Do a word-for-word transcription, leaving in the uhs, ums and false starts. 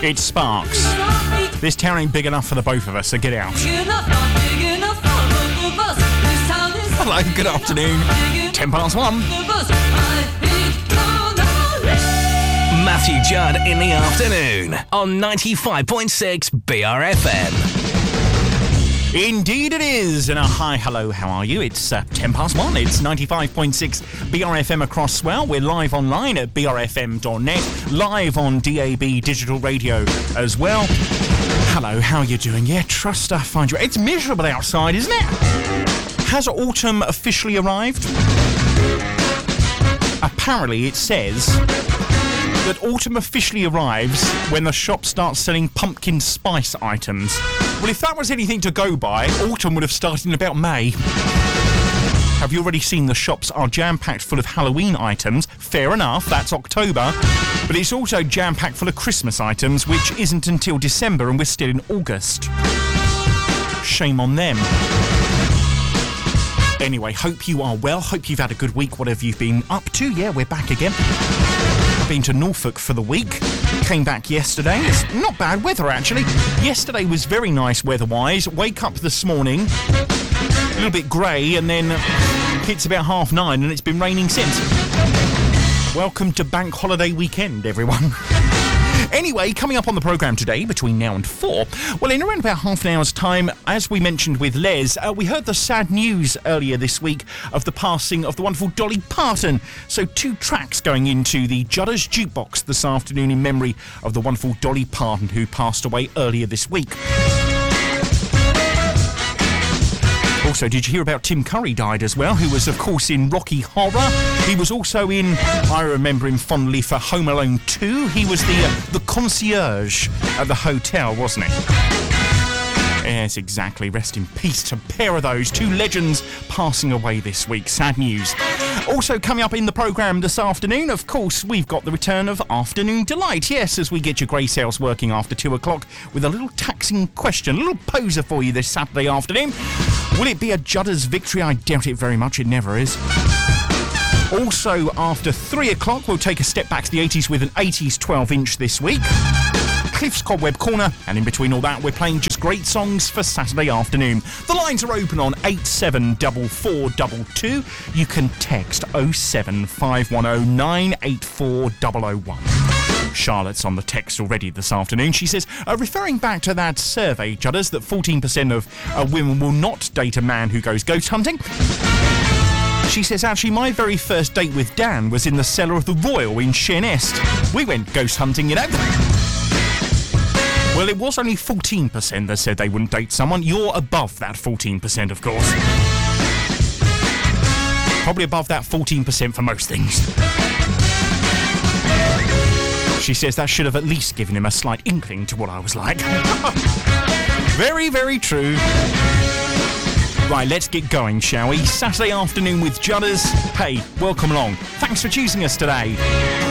It's Sparks. This town ain't big enough for the both of us, so get out. Hello, good afternoon. Ten past one. Matthew Judd in the afternoon on ninety-five point six B R F M. Indeed it is. And a hi, hello, how are you? It's uh, ten past one. It's ninety-five point six B R F M across Swell. We're live online at b r f m dot net, live on D A B digital radio as well. Hello, how are you doing? Yeah, trust I find you. It's miserable outside, isn't it? Has autumn officially arrived? Apparently it says that autumn officially arrives when the shop starts selling pumpkin spice items. Well, if that was anything to go by, autumn would have started in about May. Have you already seen the shops are jam-packed full of Halloween items? Fair enough, that's October. But it's also jam-packed full of Christmas items, which isn't until December, and we're still in August. Shame on them. Anyway, hope you are well. Hope you've had a good week, whatever you've been up to. Yeah, we're back again. Been to Norfolk for the week. Came back yesterday. It's not bad weather, actually. Yesterday was very nice weather-wise. Wake up this morning, a little bit grey, and then it's about half nine, and it's been raining since. Welcome to Bank Holiday weekend, everyone. Anyway, coming up on the programme today, between now and four, well, in around about half an hour's time, as we mentioned with Les, uh, we heard the sad news earlier this week of the passing of the wonderful Dolly Parton. So two tracks going into the Judders Jukebox this afternoon in memory of the wonderful Dolly Parton, who passed away earlier this week. Also, did you hear about Tim Curry died as well, who was, of course, in Rocky Horror? He was also in, I remember him fondly for Home Alone two. He was the uh, the concierge at the hotel, wasn't he? Yes, exactly. Rest in peace to a pair of those. Two legends passing away this week. Sad news. Also coming up in the programme this afternoon, of course, we've got the return of Afternoon Delight. Yes, as we get your grey cells working after two o'clock with a little taxing question, a little poser for you this Saturday afternoon. Will it be a Judders victory? I doubt it very much. It never is. Also, after three o'clock, we'll take a step back to the eighties with an eighties twelve inch this week. Cliff's Cobweb Corner, and in between all that, we're playing just great songs for Saturday afternoon. The lines are open on eight seven four four two two. You can text oh seven five one oh nine eight four oh oh one. Charlotte's on the text already this afternoon. She says, uh, referring back to that survey, Judders, that fourteen percent of uh, women will not date a man who goes ghost hunting. She says, actually, my very first date with Dan was in the cellar of the Royal in Sheerness. We went ghost hunting, you know. Well, it was only fourteen percent that said they wouldn't date someone. You're above that fourteen percent, of course. Probably above that fourteen percent for most things. She says that should have at least given him a slight inkling to what I was like. Very, very true. Right, let's get going, shall we? Saturday afternoon with Judders. Hey, welcome along. Thanks for choosing us today.